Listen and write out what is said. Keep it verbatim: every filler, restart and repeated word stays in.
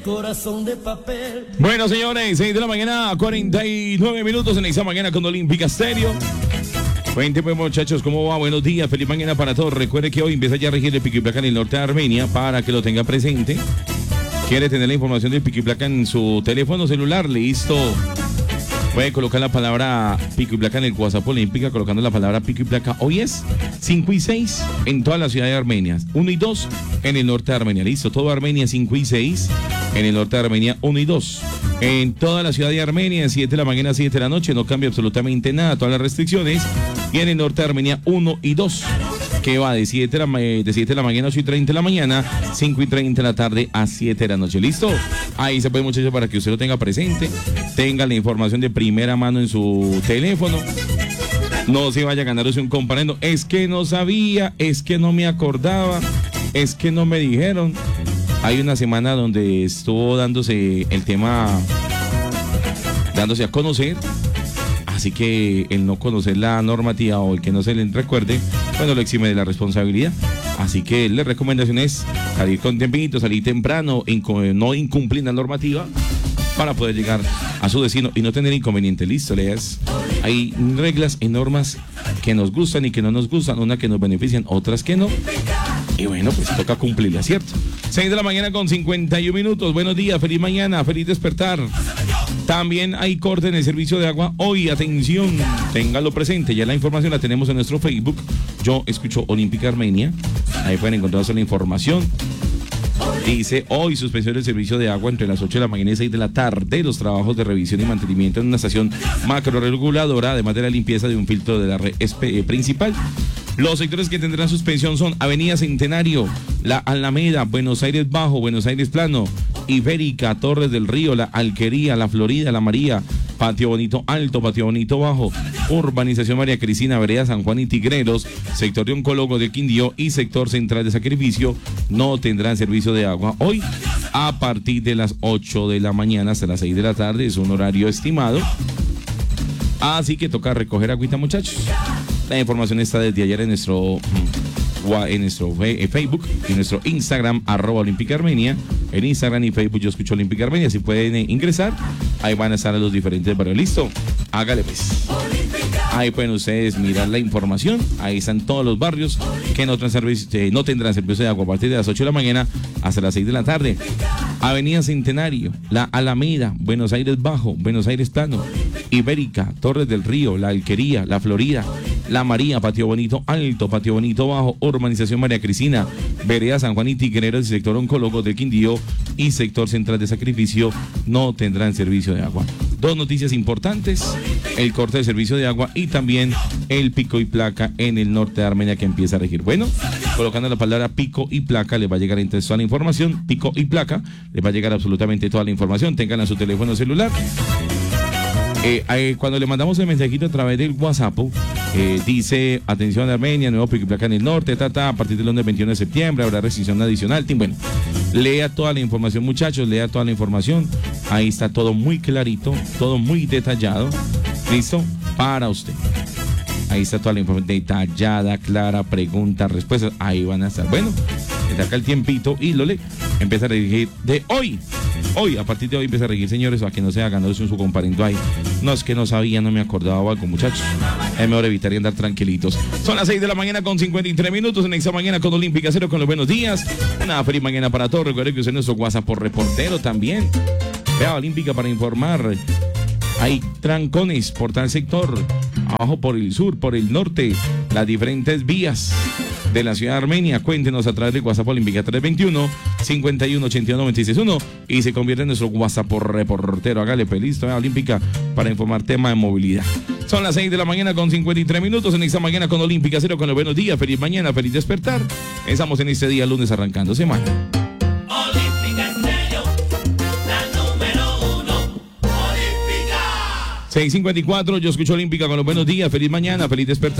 Corazón de papel. Bueno, señores, seis de la mañana, cuarenta y nueve minutos en esta mañana con Olímpica Stereo. Cuéntenme, muchachos, ¿cómo va? Buenos días, feliz mañana para todos. Recuerde que hoy empieza ya a regir el pico y placa en el norte de Armenia para que lo tenga presente. ¿Quiere tener la información del pico y placa en su teléfono celular? Listo. Puede colocar la palabra pico y placa en el WhatsApp Olímpica, colocando la palabra pico y placa. Hoy es cinco y seis en toda la ciudad de Armenia, uno y dos en el norte de Armenia. Listo, todo Armenia cinco y seis, en el norte de Armenia uno y dos. En toda la ciudad de Armenia, siete de la mañana, siete de la noche, no cambia absolutamente nada, todas las restricciones. Y en el norte de Armenia uno y dos, que va de siete de la, de siete de la mañana a ocho y treinta de la mañana, cinco y treinta de la tarde a siete de la noche. ¿Listo? Ahí se puede, muchachos, para que usted lo tenga presente, tenga la información de primera mano en su teléfono. No se vaya a ganándose un comparendo. Es que no sabía, es que no me acordaba, es que no me dijeron. Hay una semana donde estuvo dándose el tema, dándose a conocer. Así que el no conocer la normativa o el que no se le recuerde, bueno, lo exime de la responsabilidad. Así que la recomendación es salir con tempito, salir temprano, inco- no incumplir la normativa para poder llegar a su destino y no tener inconveniente. Listo, leas. Hay reglas y normas que nos gustan y que no nos gustan, unas que nos benefician, otras que no. Y bueno, pues toca cumplirla, ¿cierto? seis de la mañana con cincuenta y un minutos. Buenos días, feliz mañana, feliz despertar. También hay corte en el servicio de agua hoy. Atención, téngalo presente. Ya la información la tenemos en nuestro Facebook. Yo escucho Olímpica Armenia. Ahí pueden encontrar la información. Dice, hoy suspensión del servicio de agua entre las ocho de la mañana y seis de la tarde. Los trabajos de revisión y mantenimiento en una estación macro-reguladora, además de la limpieza de un filtro de la red principal. Los sectores que tendrán suspensión son Avenida Centenario, La Alameda, Buenos Aires Bajo, Buenos Aires Plano, Ibérica, Torres del Río, La Alquería, La Florida, La María, Patio Bonito Alto, Patio Bonito Bajo, Urbanización María Cristina, Vereda San Juan y Tigreros, sector de Oncólogo de Quindío y sector central de Sacrificio no tendrán servicio de agua hoy a partir de las ocho de la mañana hasta las seis de la tarde. Es un horario estimado. Así que toca recoger agüita, muchachos. La información está desde ayer en nuestro, en nuestro Facebook y nuestro Instagram, arroba Olímpica Armenia. En Instagram y Facebook yo escucho Olímpica Armenia. Si pueden ingresar, ahí van a estar los diferentes barrios. ¿Listo? Hágale pues. Ahí pueden ustedes mirar la información. Ahí están todos los barrios que no tendrán servicio, eh, no tendrán servicio de agua a partir de las ocho de la mañana hasta las seis de la tarde. Avenida Centenario, La Alameda, Buenos Aires Bajo, Buenos Aires Plano, Ibérica, Torres del Río, La Alquería, La Florida, La María, Patio Bonito Alto, Patio Bonito Bajo, Urbanización María Cristina, Vereda San Juan y Tigreros, sector Oncólogo del Quindío y sector central de Sacrificio no tendrán servicio de agua. Dos noticias importantes, el corte de servicio de agua y también el pico y placa en el norte de Armenia que empieza a regir. Bueno, colocando la palabra pico y placa les va a llegar entonces toda la información, pico y placa, les va a llegar absolutamente toda la información, tengan a su teléfono celular. Eh, eh, cuando le mandamos el mensajito a través del WhatsApp, eh, dice, atención Armenia, nuevo pico y placa en el norte, tata, a partir del lunes veintiuno de septiembre habrá restricción adicional. Bueno, lea toda la información, muchachos, lea toda la información. Ahí está todo muy clarito, todo muy detallado. ¿Listo? Para usted. Ahí está toda la información detallada, clara, preguntas, respuestas. Ahí van a estar. Bueno, desde acá el tiempito y lo le empieza a regir de hoy. Hoy, a partir de hoy empieza a regir, señores, a que no se hagan en su comparendo ahí. No, es que no sabía, no me acordaba o algo, muchachos. Es mejor evitar y andar tranquilitos. Son las seis de la mañana con cincuenta y tres minutos en esta mañana con Olímpica Cero, con los buenos días. Una feliz mañana para todos. Recuerden que usted es nuestro WhatsApp por reportero también. Vea Olímpica para informar. Hay trancones por tal sector, abajo por el sur, por el norte, las diferentes vías de la ciudad de Armenia. Cuéntenos a través de WhatsApp Olímpica tres veintiuno, cincuenta y uno, ochenta y uno, noventa y seis uno y se convierte en nuestro WhatsApp por reportero. Hágale feliz, toda Olímpica para informar tema de movilidad. Son las seis de la mañana con cincuenta y tres minutos en esta mañana con Olímpica Cero, con los buenos días. Feliz mañana, feliz despertar. Estamos en este día lunes arrancando semana. seis cincuenta y cuatro, yo escucho Olímpica con los buenos días, feliz mañana, feliz despertar.